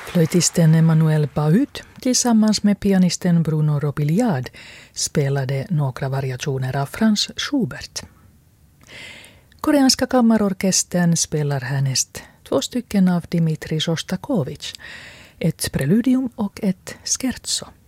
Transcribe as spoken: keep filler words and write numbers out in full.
Flöjtisten Emmanuel Pahud tillsammans med pianisten Bruno Robiliard spelade några variationer av Franz Schubert. Koreanska kammarorkestern spelar härnäst två stycken av Dmitrij Sjostakovitj, ett preludium och ett scherzo.